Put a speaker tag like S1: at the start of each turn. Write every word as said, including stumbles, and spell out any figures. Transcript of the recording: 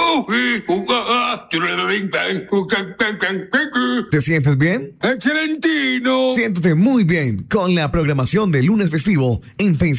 S1: ¿Te sientes bien?
S2: ¡Excelentino!
S1: Siéntete muy bien con la programación de lunes festivo en Pensilvania.